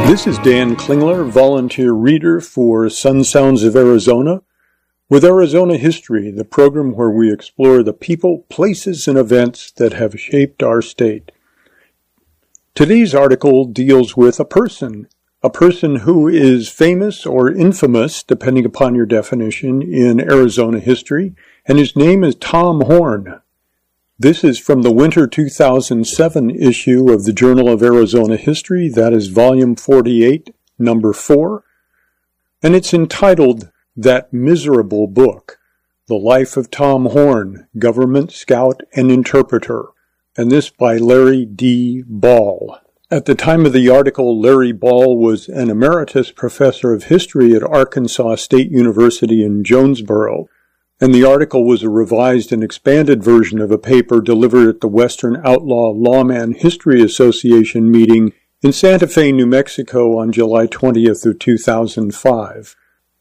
This is Dan Klingler, volunteer reader for Sun Sounds of Arizona, with Arizona History, the program where we explore the people, places, and events that have shaped our state. Today's article deals with a person who is famous or infamous, depending upon your definition, in Arizona history, and his name is Tom Horn. This is from the winter 2007 issue of the Journal of Arizona History, that is volume 48, number 4, and it's entitled That Miserable Book, The Life of Tom Horn, Government Scout and Interpreter, and this by Larry D. Ball. At the time of the article, Larry Ball was an emeritus professor of history at Arkansas State University in Jonesboro, and the article was a revised and expanded version of a paper delivered at the Western Outlaw Lawman History Association meeting in Santa Fe, New Mexico on July 20th of 2005.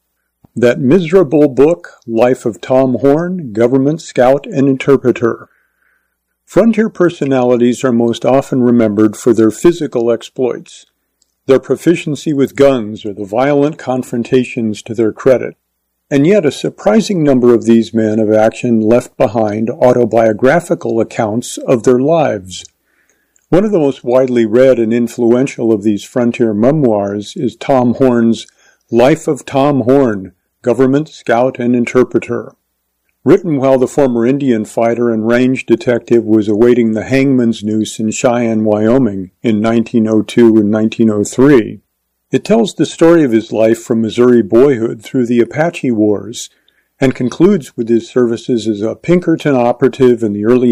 That Miserable Book, Life of Tom Horn, Government Scout and Interpreter. Frontier personalities are most often remembered for their physical exploits, their proficiency with guns, or the violent confrontations to their credit. And yet a surprising number of these men of action left behind autobiographical accounts of their lives. One of the most widely read and influential of these frontier memoirs is Tom Horn's Life of Tom Horn, Government Scout and Interpreter. Written while the former Indian fighter and range detective was awaiting the hangman's noose in Cheyenne, Wyoming in 1902 and 1903. It tells the story of his life from Missouri boyhood through the Apache Wars, and concludes with his services as a Pinkerton operative in the early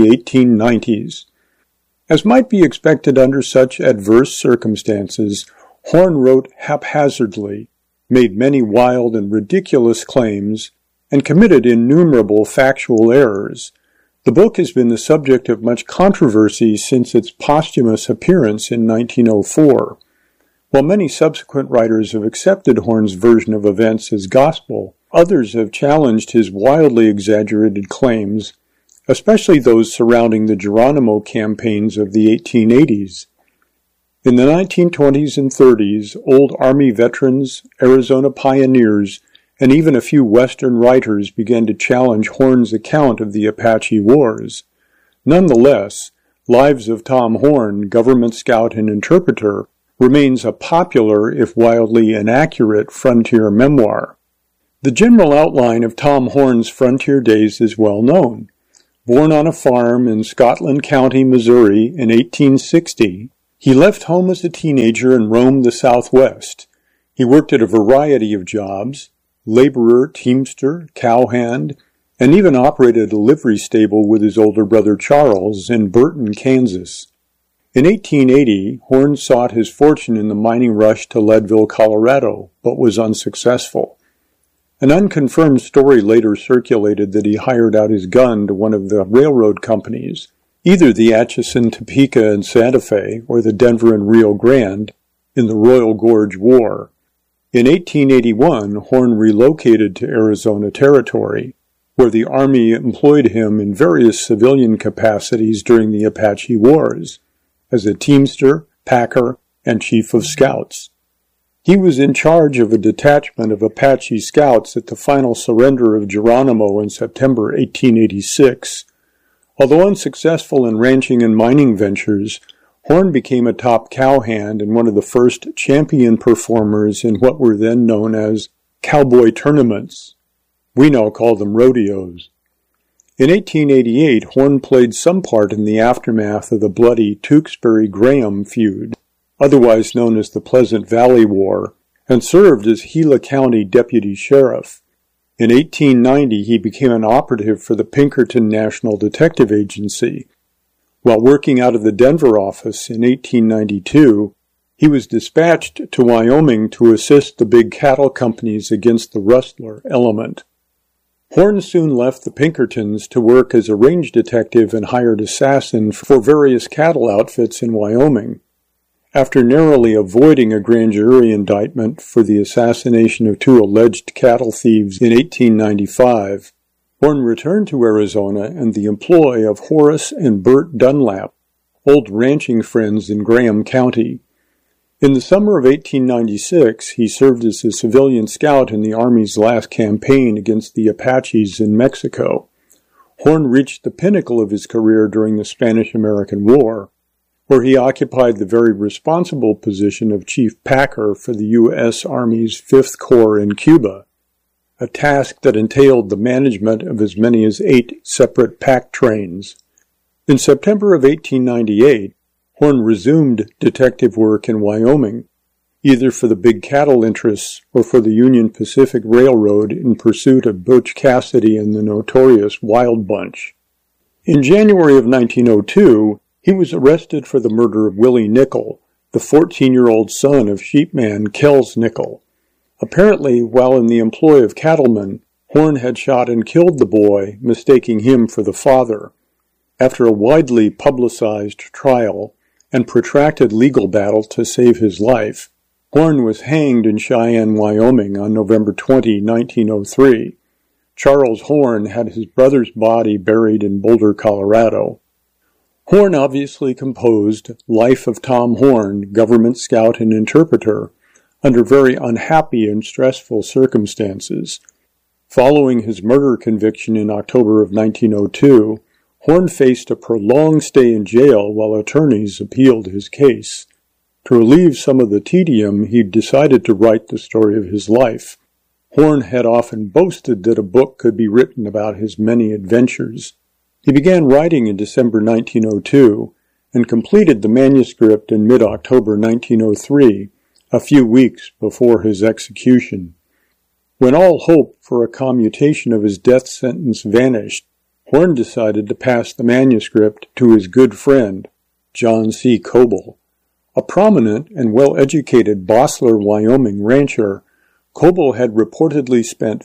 1890s. As might be expected under such adverse circumstances, Horn wrote haphazardly, made many wild and ridiculous claims, and committed innumerable factual errors. The book has been the subject of much controversy since its posthumous appearance in 1904. While many subsequent writers have accepted Horn's version of events as gospel, others have challenged his wildly exaggerated claims, especially those surrounding the Geronimo campaigns of the 1880s. In the 1920s and 30s, old Army veterans, Arizona pioneers, and even a few Western writers began to challenge Horn's account of the Apache Wars. Nonetheless, Lives of Tom Horn, Government Scout and Interpreter, remains a popular, if wildly inaccurate, frontier memoir. The general outline of Tom Horn's frontier days is well known. Born on a farm in Scotland County, Missouri in 1860, he left home as a teenager and roamed the Southwest. He worked at a variety of jobs, laborer, teamster, cowhand, and even operated a livery stable with his older brother Charles in Burton, Kansas. In 1880, Horn sought his fortune in the mining rush to Leadville, Colorado, but was unsuccessful. An unconfirmed story later circulated that he hired out his gun to one of the railroad companies, either the Atchison, Topeka, and Santa Fe, or the Denver and Rio Grande, in the Royal Gorge War. In 1881, Horn relocated to Arizona Territory, where the Army employed him in various civilian capacities during the Apache Wars, as a teamster, packer, and chief of scouts. He was in charge of a detachment of Apache scouts at the final surrender of Geronimo in September 1886. Although unsuccessful in ranching and mining ventures, Horn became a top cowhand and one of the first champion performers in what were then known as cowboy tournaments. We now call them rodeos. In 1888, Horn played some part in the aftermath of the bloody Tewksbury-Graham feud, otherwise known as the Pleasant Valley War, and served as Gila County Deputy Sheriff. In 1890, he became an operative for the Pinkerton National Detective Agency. While working out of the Denver office in 1892, he was dispatched to Wyoming to assist the big cattle companies against the rustler element. Horn soon left the Pinkertons to work as a range detective and hired assassin for various cattle outfits in Wyoming. After narrowly avoiding a grand jury indictment for the assassination of 2 alleged cattle thieves in 1895, Horn returned to Arizona in the employ of Horace and Bert Dunlap, old ranching friends in Graham County. In the summer of 1896, he served as a civilian scout in the Army's last campaign against the Apaches in Mexico. Horn reached the pinnacle of his career during the Spanish-American War, where he occupied the very responsible position of chief packer for the U.S. Army's 5th Corps in Cuba, a task that entailed the management of as many as 8 separate pack trains. In September of 1898, Horn resumed detective work in Wyoming, either for the big cattle interests or for the Union Pacific Railroad in pursuit of Butch Cassidy and the notorious Wild Bunch. In January of 1902, he was arrested for the murder of Willie Nickel, the 14-year-old son of sheepman Kells Nickel. Apparently, while in the employ of cattlemen, Horn had shot and killed the boy, mistaking him for the father. After a widely publicized trial and protracted legal battle to save his life, Horn was hanged in Cheyenne, Wyoming on November 20, 1903. Charles Horn had his brother's body buried in Boulder, Colorado. Horn obviously composed Life of Tom Horn, Government Scout and Interpreter, under very unhappy and stressful circumstances. Following his murder conviction in October of 1902, Horn faced a prolonged stay in jail while attorneys appealed his case. To relieve some of the tedium, he decided to write the story of his life. Horn had often boasted that a book could be written about his many adventures. He began writing in December 1902 and completed the manuscript in mid-October 1903, a few weeks before his execution. When all hope for a commutation of his death sentence vanished, Horn decided to pass the manuscript to his good friend, John C. Coble. A prominent and well-educated Bossler, Wyoming rancher, Coble had reportedly spent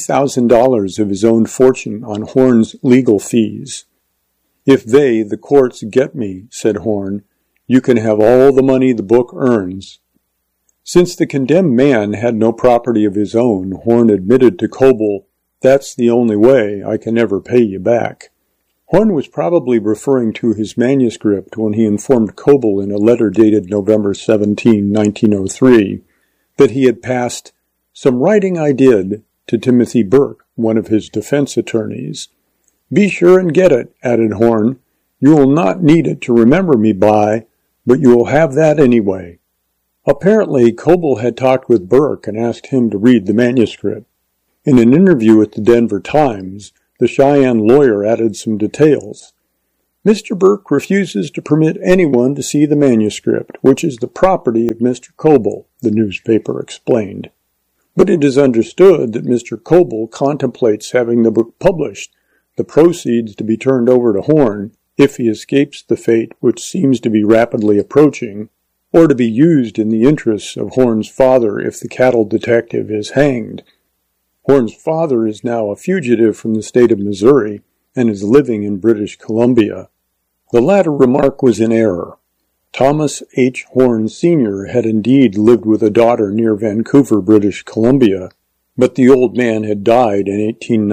$50,000 of his own fortune on Horn's legal fees. "If they, the courts, get me," said Horn, "you can have all the money the book earns." Since the condemned man had no property of his own, Horn admitted to Coble, "That's the only way I can ever pay you back." Horn was probably referring to his manuscript when he informed Coble in a letter dated November 17, 1903, that he had passed "some writing I did" to Timothy Burke, one of his defense attorneys. "Be sure and get it," added Horn. "You will not need it to remember me by, but you will have that anyway." Apparently, Coble had talked with Burke and asked him to read the manuscript. In an interview with the Denver Times, the Cheyenne lawyer added some details. "Mr. Burke refuses to permit anyone to see the manuscript, which is the property of Mr. Coble," the newspaper explained. "But it is understood that Mr. Coble contemplates having the book published, the proceeds to be turned over to Horn if he escapes the fate which seems to be rapidly approaching, or to be used in the interests of Horn's father if the cattle detective is hanged. Horn's father is now a fugitive from the state of Missouri and is living in British Columbia." The latter remark was in error. Thomas H. Horn Sr. had indeed lived with a daughter near Vancouver, British Columbia, but the old man had died in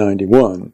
1891.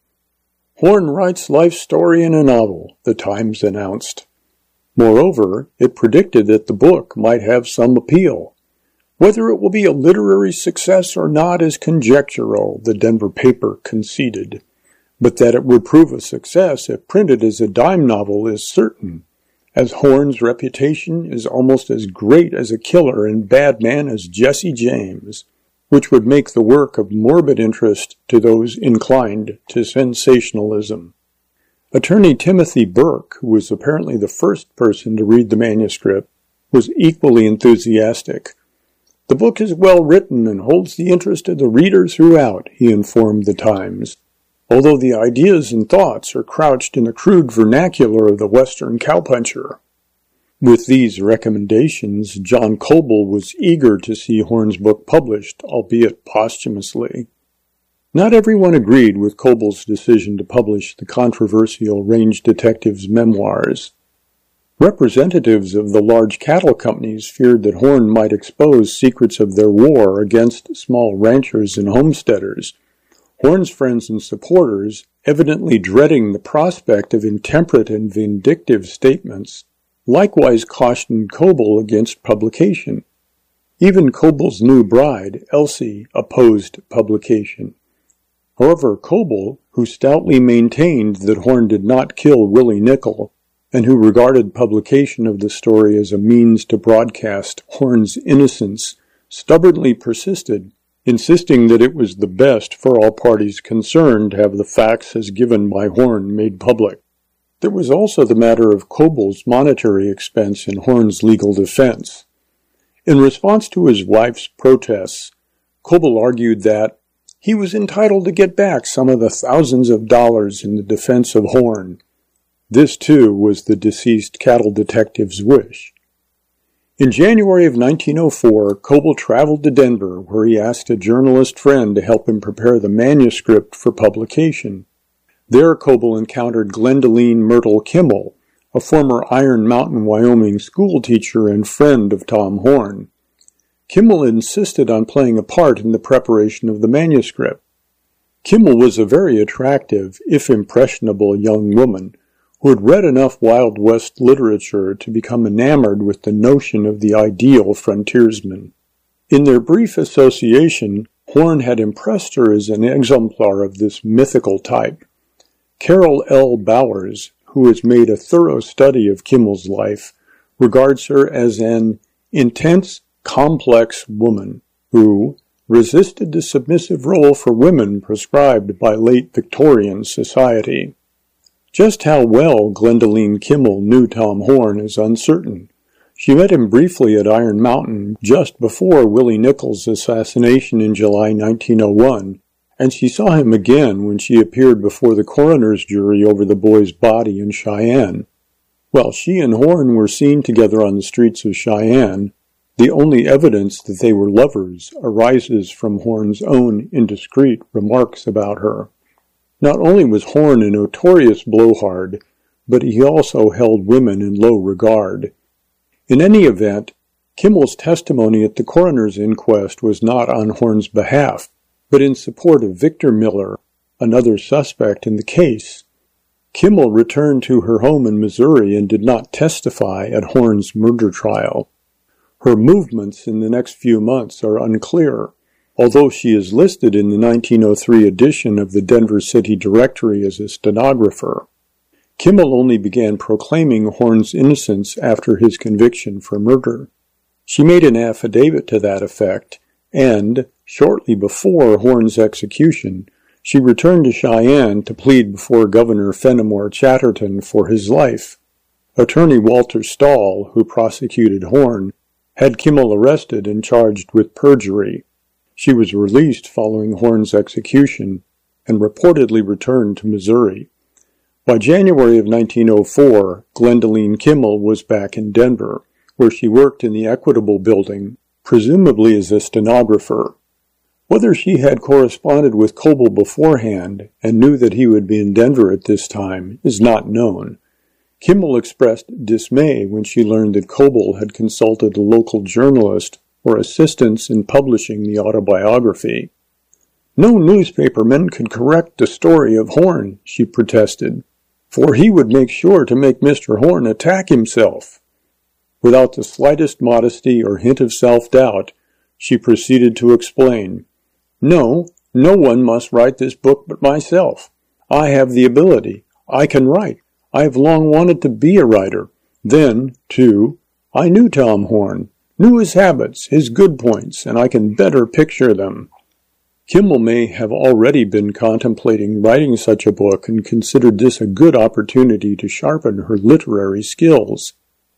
"Horn writes life story in a novel," the Times announced. Moreover, it predicted that the book might have some appeal. "Whether it will be a literary success or not is conjectural," the Denver paper conceded, "but that it would prove a success if printed as a dime novel is certain, as Horn's reputation is almost as great as a killer and bad man as Jesse James, which would make the work of morbid interest to those inclined to sensationalism." Attorney Timothy Burke, who was apparently the first person to read the manuscript, was equally enthusiastic. "The book is well written and holds the interest of the reader throughout," he informed the Times, "although the ideas and thoughts are crouched in the crude vernacular of the Western cowpuncher." With these recommendations, John Coble was eager to see Horn's book published, albeit posthumously. Not everyone agreed with Coble's decision to publish the controversial range detective's memoirs. Representatives of the large cattle companies feared that Horn might expose secrets of their war against small ranchers and homesteaders. Horn's friends and supporters, evidently dreading the prospect of intemperate and vindictive statements, likewise cautioned Coble against publication. Even Coble's new bride, Elsie, opposed publication. However, Coble, who stoutly maintained that Horne did not kill Willie Nickel, and who regarded publication of the story as a means to broadcast Horne's innocence, stubbornly persisted, insisting that it was the best for all parties concerned to have the facts as given by Horne made public. There was also the matter of Coble's monetary expense in Horne's legal defense. In response to his wife's protests, Coble argued that he was entitled to get back some of the thousands of dollars in the defense of Horne. This, too, was the deceased cattle detective's wish. In January of 1904, Coble traveled to Denver, where he asked a journalist friend to help him prepare the manuscript for publication. There, Coble encountered Glendaleen Myrtle Kimmel, a former Iron Mountain, Wyoming schoolteacher and friend of Tom Horne. Kimmel insisted on playing a part in the preparation of the manuscript. Kimmel was a very attractive, if impressionable, young woman who had read enough Wild West literature to become enamored with the notion of the ideal frontiersman. In their brief association, Horne had impressed her as an exemplar of this mythical type. Carol L. Bowers, who has made a thorough study of Kimmel's life, regards her as an intense, complex woman who resisted the submissive role for women prescribed by late Victorian society. Just how well Glendaleen Kimmel knew Tom Horne is uncertain. She met him briefly at Iron Mountain just before Willie Nickel's assassination in July 1901, and she saw him again when she appeared before the coroner's jury over the boy's body in Cheyenne. While she and Horne were seen together on the streets of Cheyenne, the only evidence that they were lovers arises from Horne's own indiscreet remarks about her. Not only was Horne a notorious blowhard, but he also held women in low regard. In any event, Kimmel's testimony at the coroner's inquest was not on Horne's behalf, but in support of Victor Miller, another suspect in the case. Kimmel returned to her home in Missouri and did not testify at Horne's murder trial. Her movements in the next few months are unclear, although she is listed in the 1903 edition of the Denver City Directory as a stenographer. Kimmel only began proclaiming Horne's innocence after his conviction for murder. She made an affidavit to that effect, and, shortly before Horne's execution, she returned to Cheyenne to plead before Governor Fenimore Chatterton for his life. Attorney Walter Stahl, who prosecuted Horne, had Kimmel arrested and charged with perjury. She was released following Horne's execution and reportedly returned to Missouri. By January of 1904, Glendaleen Kimmel was back in Denver, where she worked in the Equitable Building, presumably as a stenographer. Whether she had corresponded with Coble beforehand and knew that he would be in Denver at this time is not known. Kimmel expressed dismay when she learned that Coble had consulted a local journalist for assistance in publishing the autobiography. No newspaperman could correct the story of Horne, she protested, for he would make sure to make Mr. Horne attack himself. Without the slightest modesty or hint of self-doubt, she proceeded to explain, No one must write this book but myself. I have the ability. I can write. I have long wanted to be a writer. Then, too, I knew Tom Horne, knew his habits, his good points, and I can better picture them. Kimmel may have already been contemplating writing such a book and considered this a good opportunity to sharpen her literary skills.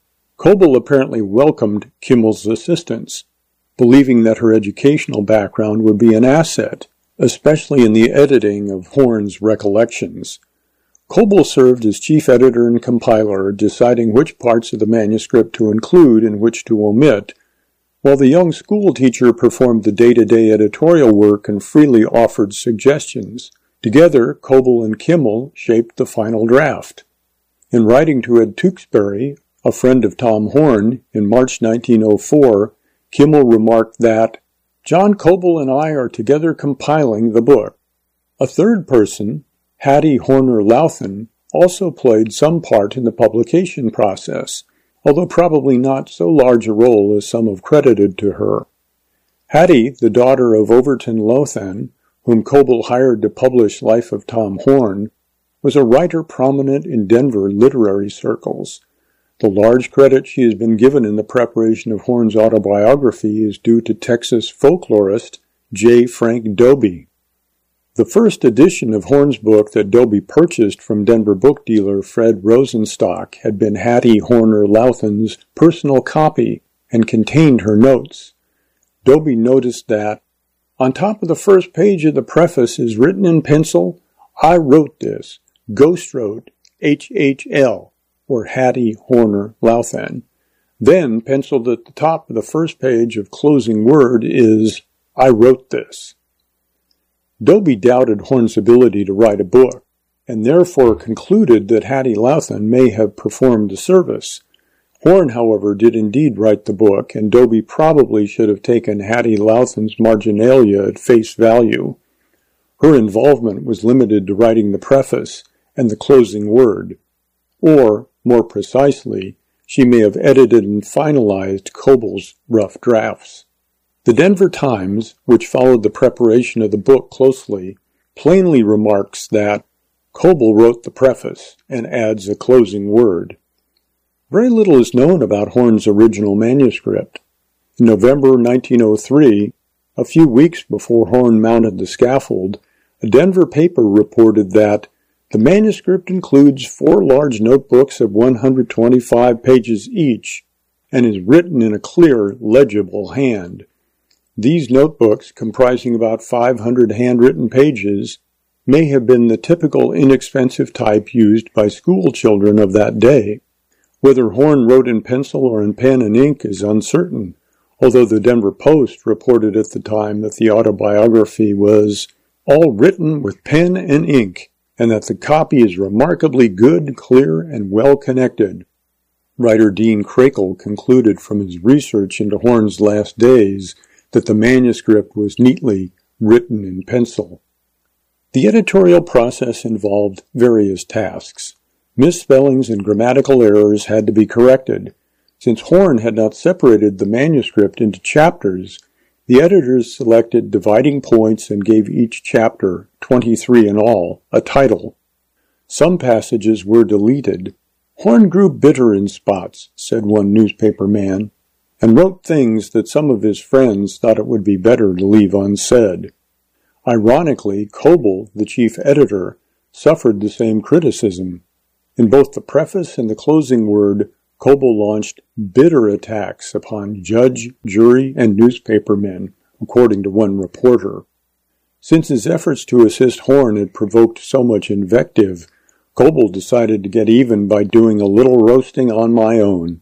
Coble apparently welcomed Kimmel's assistance, believing that her educational background would be an asset, especially in the editing of Horne's recollections. Coble served as chief editor and compiler, deciding which parts of the manuscript to include and which to omit, while the young schoolteacher performed the day-to-day editorial work and freely offered suggestions. Together, Coble and Kimmel shaped the final draft. In writing to Ed Tewksbury, a friend of Tom Horne, in March 1904, Kimmel remarked that, John Coble and I are together compiling the book. A third person, Hattie Horner Louthan, also played some part in the publication process. although probably not so large a role as some have credited to her. Hattie, the daughter of Overton Lothan, whom Coble hired to publish Life of Tom Horn, was a writer prominent in Denver literary circles. The large credit she has been given in the preparation of Horn's autobiography is due to Texas folklorist J. Frank Dobie. The first edition of Horn's book that Dobie purchased from Denver book dealer Fred Rosenstock had been Hattie Horner Lothan's personal copy and contained her notes. Dobie noticed that, on top of the first page of the preface is written in pencil, "I wrote this, Ghost wrote, HHL, or Hattie Horner Lothan." Then, penciled at the top of the first page of closing word is, "I wrote this." Dobie doubted Horn's ability to write a book, and therefore concluded that Hattie Lothan may have performed the service. Horn, however, did indeed write the book, and Dobie probably should have taken Hattie Lothan's marginalia at face value. Her involvement was limited to writing the preface and the closing word, or, more precisely, she may have edited and finalized Coble's rough drafts. The Denver Times, which followed the preparation of the book closely, plainly remarks that Coble wrote the preface and adds a closing word. Very little is known about Horn's original manuscript. In November 1903, a few weeks before Horn mounted the scaffold, a Denver paper reported that the manuscript includes 4 large notebooks of 125 pages each and is written in a clear, legible hand. These notebooks, comprising about 500 handwritten pages, may have been the typical inexpensive type used by school children of that day. Whether Horn wrote in pencil or in pen and ink is uncertain, although the Denver Post reported at the time that the autobiography was all written with pen and ink, and that the copy is remarkably good, clear, and well connected. Writer Dean Crakel concluded from his research into Horn's last days that the manuscript was neatly written in pencil. The editorial process involved various tasks. Misspellings and grammatical errors had to be corrected. Since Horn had not separated the manuscript into chapters, the editors selected dividing points and gave each chapter, 23 in all, a title. Some passages were deleted. Horn grew bitter in spots, said one newspaper man, and wrote things that some of his friends thought it would be better to leave unsaid. Ironically, Coble, the chief editor, suffered the same criticism. In both the preface and the closing word, Coble launched bitter attacks upon judge, jury, and newspaper men, according to one reporter. Since his efforts to assist Horn had provoked so much invective, Coble decided to get even by doing a little roasting on my own.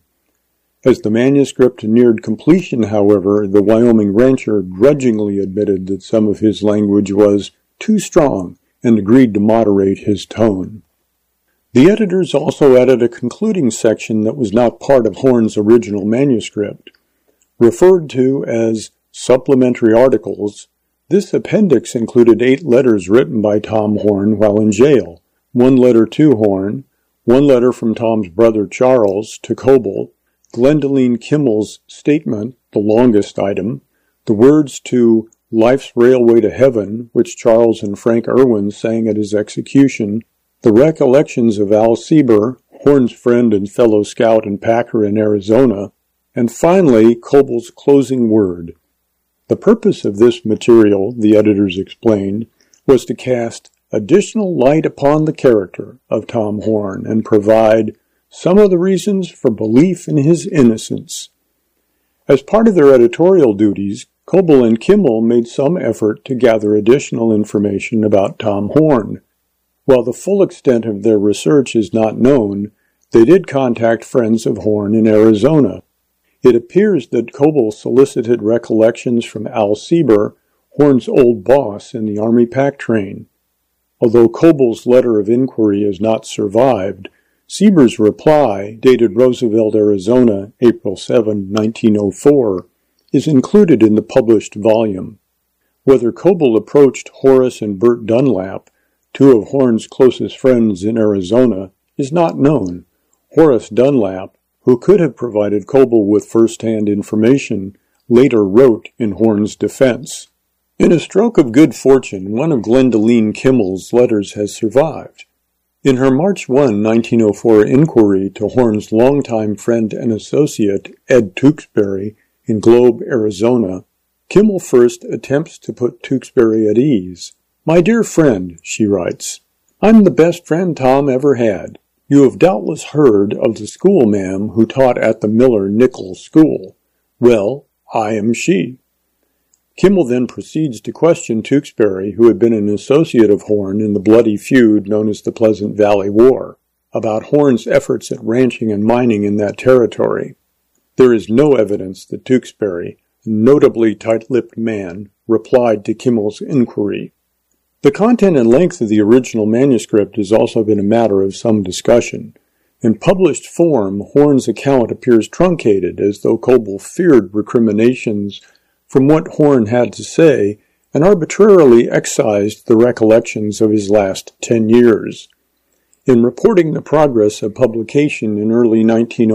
As the manuscript neared completion, however, the Wyoming rancher grudgingly admitted that some of his language was too strong and agreed to moderate his tone. The editors also added a concluding section that was not part of Horn's original manuscript. Referred to as supplementary articles, this appendix included 8 letters written by Tom Horn while in jail, 1 letter to Horn, 1 letter from Tom's brother Charles to Coble, Glendoline Kimmel's statement, the longest item, the words to Life's Railway to Heaven, which Charles and Frank Irwin sang at his execution, the recollections of Al Sieber, Horn's friend and fellow scout and packer in Arizona, and finally Coble's closing word. The purpose of this material, the editors explained, was to cast additional light upon the character of Tom Horn and provide some of the reasons for belief in his innocence. As part of their editorial duties, Coble and Kimmel made some effort to gather additional information about Tom Horn. While the full extent of their research is not known, they did contact friends of Horn in Arizona. It appears that Coble solicited recollections from Al Sieber, Horn's old boss in the Army pack train. Although Coble's letter of inquiry has not survived, Sieber's reply, dated Roosevelt, Arizona, April 7, 1904, is included in the published volume. Whether Coble approached Horace and Bert Dunlap, 2 of Horn's closest friends in Arizona, is not known. Horace Dunlap, who could have provided Coble with first-hand information, later wrote in Horne's defense. In a stroke of good fortune, one of Gwendoline Kimmel's letters has survived. In her March 1, 1904 inquiry to Horne's longtime friend and associate, Ed Tewksbury, in Globe, Arizona, Kimmel first attempts to put Tewksbury at ease. "My dear friend," she writes, "I'm the best friend Tom ever had. You have doubtless heard of the schoolma'am who taught at the Miller-Nicholl School. Well, I am she." Kimmel then proceeds to question Tewksbury, who had been an associate of Horne in the bloody feud known as the Pleasant Valley War, about Horne's efforts at ranching and mining in that territory. There is no evidence that Tewksbury, a notably tight-lipped man, replied to Kimmel's inquiry. The content and length of the original manuscript has also been a matter of some discussion. In published form, Horne's account appears truncated, as though Coble feared recriminations from what Horne had to say and arbitrarily excised the recollections of his last 10 years. In reporting the progress of publication in early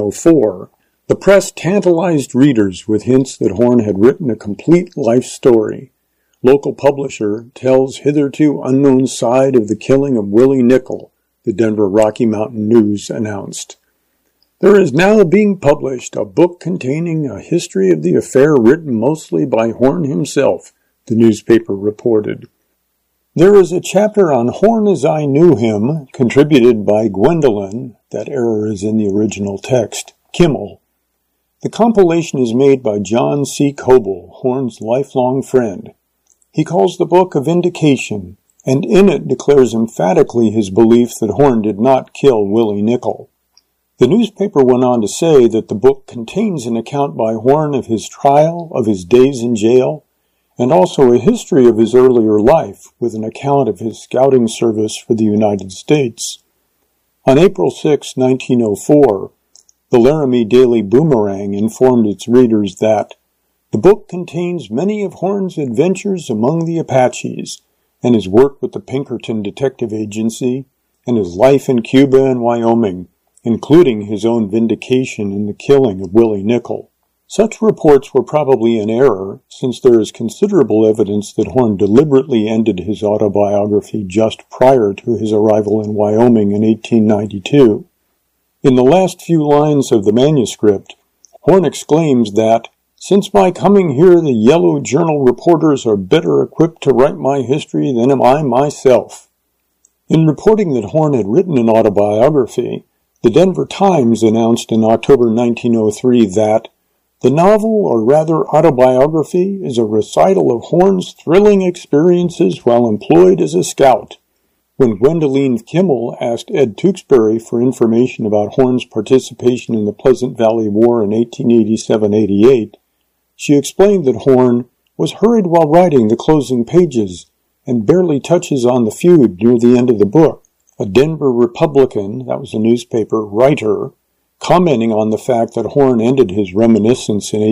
1904, the press tantalized readers with hints that Horne had written a complete life story. Local publisher tells hitherto unknown side of the killing of Willie Nicholl, the Denver Rocky Mountain News announced. "There is now being published a book containing a history of the affair written mostly by Horne himself," the newspaper reported. "There is a chapter on Horne as I knew him, contributed by Gwendoline," that error is in the original text, "Kimmel. The compilation is made by John C. Coble, Horne's lifelong friend. He calls the book a vindication, and in it declares emphatically his belief that Horne did not kill Willie Nicholl." The newspaper went on to say that the book contains an account by Horne of his trial, of his days in jail, and also a history of his earlier life, with an account of his scouting service for the United States. On April 6, 1904, the Laramie Daily Boomerang informed its readers that the book contains many of Horne's adventures among the Apaches, and his work with the Pinkerton Detective Agency, and his life in Cuba and Wyoming, including his own vindication in the killing of Willie Nicholl. Such reports were probably in error, since there is considerable evidence that Horne deliberately ended his autobiography just prior to his arrival in Wyoming in 1892. In the last few lines of the manuscript, Horne exclaims that, "Since my coming here, the Yellow Journal reporters are better equipped to write my history than am I myself." In reporting that Horne had written an autobiography, the Denver Times announced in October 1903 that the novel, or rather autobiography, is a recital of Horne's thrilling experiences while employed as a scout. When Gwendoline Kimmel asked Ed Tewksbury for information about Horne's participation in the Pleasant Valley War in 1887-88, she explained that Horne was hurried while writing the closing pages and barely touches on the feud near the end of the book. A Denver Republican, that was a newspaper, writer, commenting on the fact that Horne ended his reminiscence in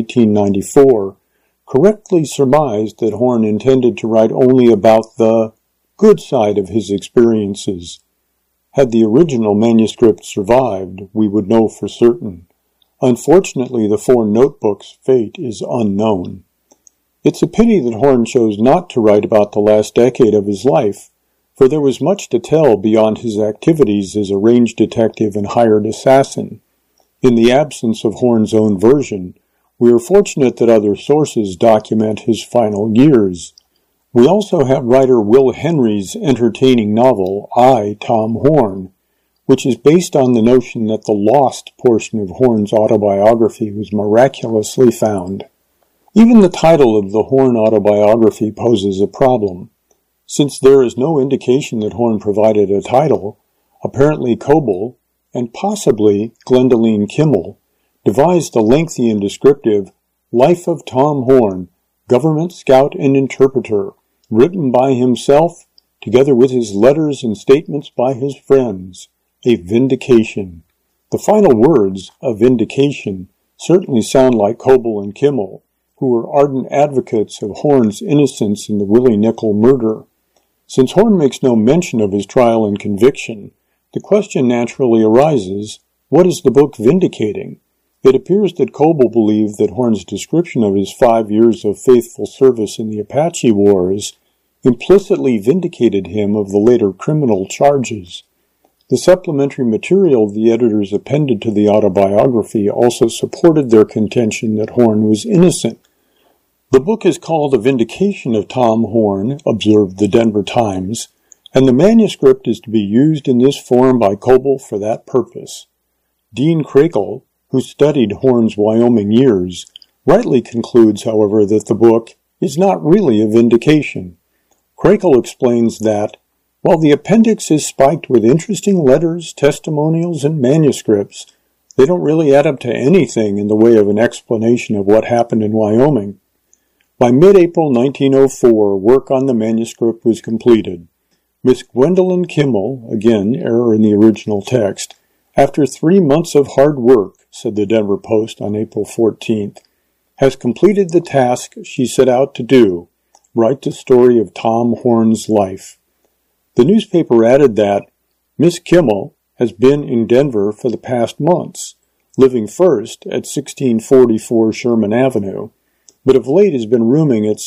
1894, correctly surmised that Horne intended to write only about the good side of his experiences. Had the original manuscript survived, we would know for certain. Unfortunately, the 4 notebooks' fate is unknown. It's a pity that Horne chose not to write about the last decade of his life, for there was much to tell beyond his activities as a range detective and hired assassin. In the absence of Horne's own version, we are fortunate that other sources document his final years. We also have writer Will Henry's entertaining novel, I, Tom Horne, which is based on the notion that the lost portion of Horne's autobiography was miraculously found. Even the title of the Horne autobiography poses a problem. Since there is no indication that Horne provided a title, apparently Coble, and possibly Gwendoline Kimmel, devised a lengthy and descriptive Life of Tom Horne, Government Scout and Interpreter, written by himself, together with his letters and statements by his friends, a vindication. The final words, a vindication, certainly sound like Coble and Kimmel, who were ardent advocates of Horne's innocence in the Willie Nicholl murder. Since Horne makes no mention of his trial and conviction, the question naturally arises, what is the book vindicating? It appears that Coble believed that Horne's description of his 5 years of faithful service in the Apache Wars implicitly vindicated him of the later criminal charges. The supplementary material the editors appended to the autobiography also supported their contention that Horne was innocent. The book is called A Vindication of Tom Horne, observed the Denver Times, and the manuscript is to be used in this form by Coble for that purpose. Dean Crakel, who studied Horne's Wyoming years, rightly concludes, however, that the book is not really a vindication. Crakel explains that, while the appendix is spiked with interesting letters, testimonials, and manuscripts, they don't really add up to anything in the way of an explanation of what happened in Wyoming. By mid-April 1904, work on the manuscript was completed. Miss Gwendolyn Kimmel, again, error in the original text, after 3 months of hard work, said the Denver Post on April 14th, has completed the task she set out to do, write the story of Tom Horne's life. The newspaper added that Miss Kimmel has been in Denver for the past months, living first at 1644 Sherman Avenue, but of late has been rooming at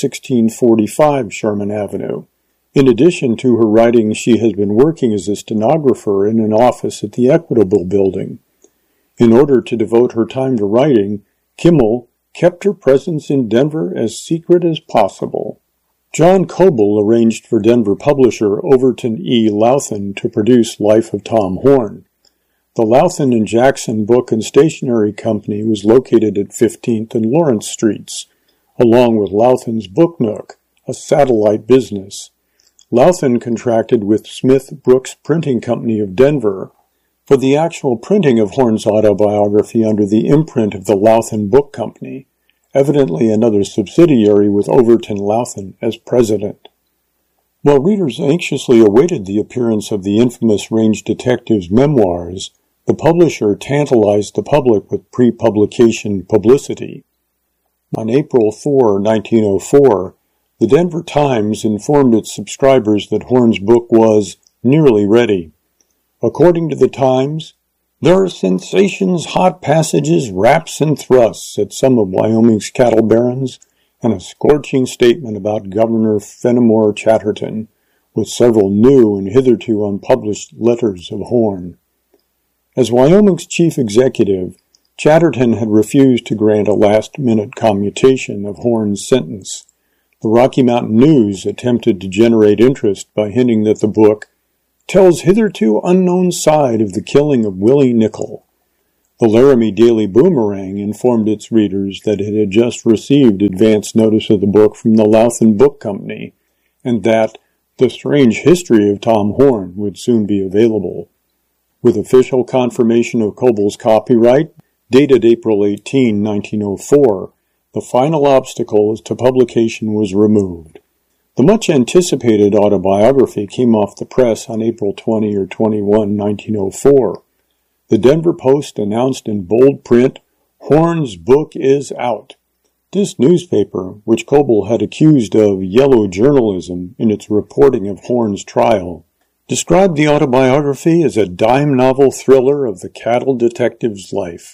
1645 Sherman Avenue. In addition to her writing, she has been working as a stenographer in an office at the Equitable Building. In order to devote her time to writing, Kimmel kept her presence in Denver as secret as possible. John Coble arranged for Denver publisher Overton E. Louthan to produce Life of Tom Horne. The Louthan and Jackson Book and Stationery Company was located at 15th and Lawrence Streets, along with Louthan's Book Nook, a satellite business. Louthan contracted with Smith Brooks Printing Company of Denver for the actual printing of Horne's autobiography under the imprint of the Louthan Book Company, evidently another subsidiary with Overton Louthan as president. While readers anxiously awaited the appearance of the infamous range detective's memoirs, the publisher tantalized the public with pre-publication publicity. On April 4, 1904, the Denver Times informed its subscribers that Horne's book was nearly ready. According to the Times, there are sensations, hot passages, raps, and thrusts, said some of Wyoming's cattle barons, and a scorching statement about Governor Fenimore Chatterton, with several new and hitherto unpublished letters of Horne. As Wyoming's chief executive, Chatterton had refused to grant a last-minute commutation of Horne's sentence. The Rocky Mountain News attempted to generate interest by hinting that the book tells hitherto unknown side of the killing of Willie Nickel. The Laramie Daily Boomerang informed its readers that it had just received advance notice of the book from the Louthan Book Company, and that The Strange History of Tom Horne would soon be available. With official confirmation of Coble's copyright, dated April 18, 1904, the final obstacle to publication was removed. The much-anticipated autobiography came off the press on April 20 or 21, 1904. The Denver Post announced in bold print, "Horne's book is out." This newspaper, which Coble had accused of yellow journalism in its reporting of Horne's trial, described the autobiography as a dime novel thriller of the cattle detective's life.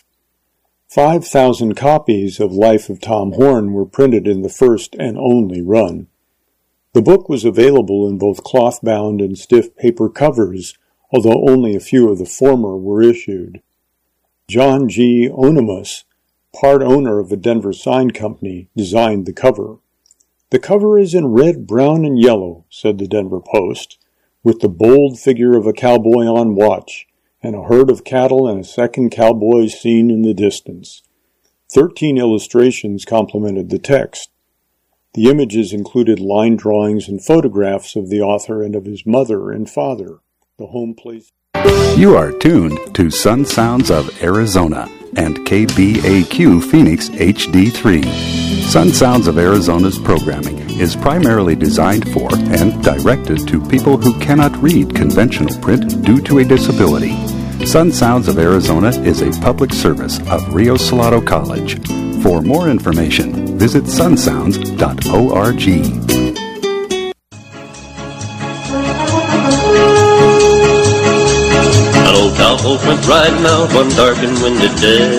5,000 copies of Life of Tom Horne were printed in the first and only run. The book was available in both cloth-bound and stiff paper covers, although only a few of the former were issued. John G. Onimus, part owner of the Denver Sign Company, designed the cover. "The cover is in red, brown, and yellow," said the Denver Post, "with the bold figure of a cowboy on watch, and a herd of cattle and a second cowboy seen in the distance. 13 illustrations complemented the text. The images included line drawings and photographs of the author and of his mother and father. The home place. You are tuned to Sun Sounds of Arizona and KBAQ Phoenix HD3. Sun Sounds of Arizona's programming is primarily designed for and directed to people who cannot read conventional print due to a disability. Sun Sounds of Arizona is a public service of Rio Salado College. For more information, visit sunsounds.org. An old cowboy went riding out one dark and windy day.